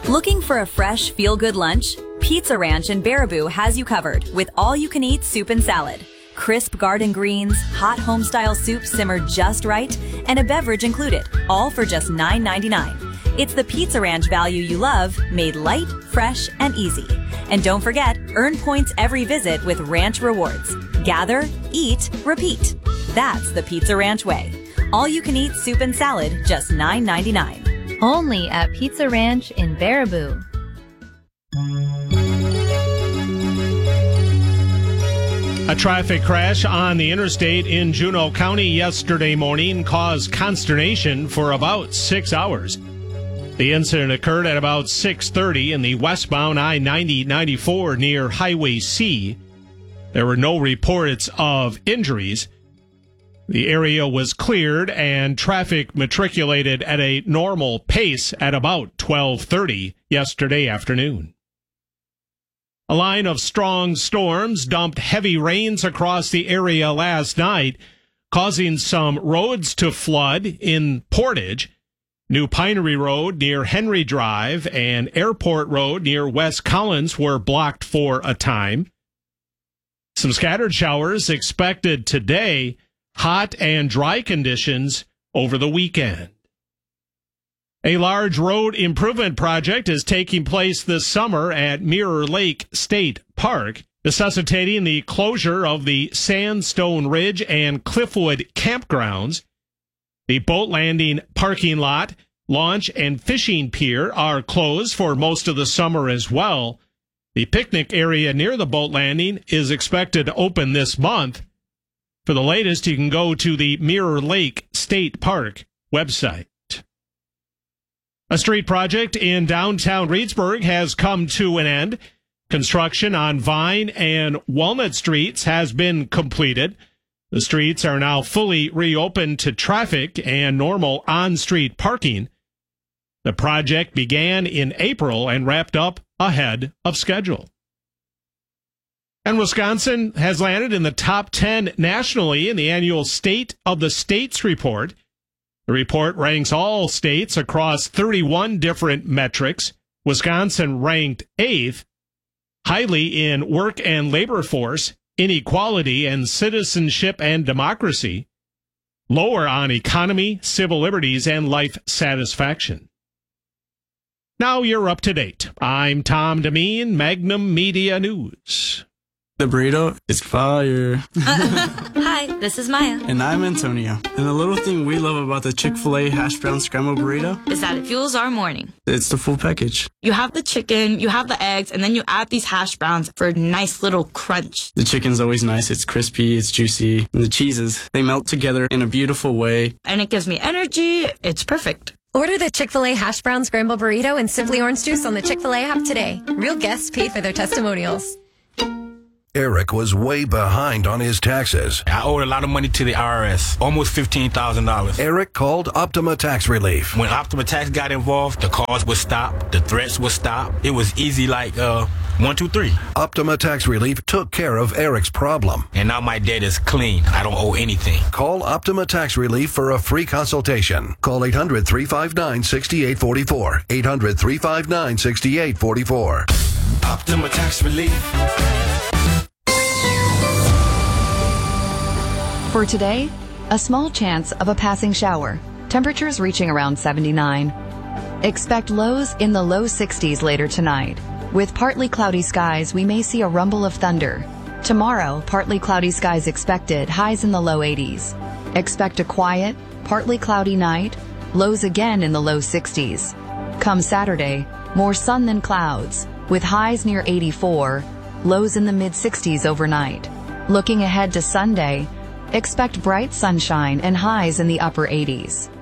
Looking for a fresh, feel-good lunch? Pizza Ranch in Baraboo has you covered with all-you-can-eat soup and salad. Crisp garden greens, hot home-style soup simmered just right, and a beverage included, all for just $9.99. It's the Pizza Ranch value you love, made light, fresh, and easy. And don't forget, earn points every visit with Ranch Rewards. Gather, eat, repeat. That's the Pizza Ranch way. All-you-can-eat soup and salad, just $9.99. Only at Pizza Ranch in Baraboo. A traffic crash on the interstate in Juneau County yesterday morning caused consternation for about 6 hours. The incident occurred at about 6:30 in the westbound I-90-94 near Highway C. There were no reports of injuries. The area was cleared and traffic matriculated at a normal pace at about 12:30 yesterday afternoon. A line of strong storms dumped heavy rains across the area last night, causing some roads to flood in Portage. New Pinery Road near Henry Drive and Airport Road near West Collins were blocked for a time. Some scattered showers expected today, hot and dry conditions over the weekend. A large road improvement project is taking place this summer at Mirror Lake State Park, necessitating the closure of the Sandstone Ridge and Cliffwood campgrounds. The boat landing parking lot, launch, and fishing pier are closed for most of the summer as well. The picnic area near the boat landing is expected to open this month. For the latest, you can go to the Mirror Lake State Park website. A street project in downtown Reedsburg has come to an end. Construction on Vine and Walnut Streets has been completed. The streets are now fully reopened to traffic and normal on-street parking. The project began in April and wrapped up ahead of schedule. And Wisconsin has landed in the top 10 nationally in the annual State of the States report. The report ranks all states across 31 different metrics. Wisconsin ranked 8th, highly in work and labor force, inequality, and citizenship and democracy, lower on economy, civil liberties, and life satisfaction. Now you're up to date. I'm Tom Demeen, Magnum Media News. The burrito is fire. Hi, this is Maya. And I'm Antonio. And the little thing we love about the Chick-fil-A hash brown scrambled burrito is that it fuels our morning. It's the full package. You have the chicken, you have the eggs, and then you add these hash browns for a nice little crunch. The chicken's always nice. It's crispy, it's juicy. And the cheeses, they melt together in a beautiful way. And it gives me energy. It's perfect. Order the Chick-fil-A hash brown scrambled burrito and Simply Orange Juice on the Chick-fil-A app today. Real guests paid for their testimonials. Eric was way behind on his taxes. I owed a lot of money to the IRS, almost $15,000. Eric called Optima Tax Relief. When Optima Tax got involved, the calls would stop, the threats would stop. It was easy like 1, 2, 3. Optima Tax Relief took care of Eric's problem. And now my debt is clean. I don't owe anything. Call Optima Tax Relief for a free consultation. Call 800-359-6844. 800-359-6844. Optima Tax Relief. For today, a small chance of a passing shower. Temperatures reaching around 79. Expect lows in the low 60s later tonight. With partly cloudy skies, we may see a rumble of thunder. Tomorrow, partly cloudy skies expected, highs in the low 80s. Expect a quiet, partly cloudy night, lows again in the low 60s. Come Saturday, more sun than clouds, with highs near 84, lows in the mid-60s overnight. Looking ahead to Sunday, expect bright sunshine and highs in the upper 80s.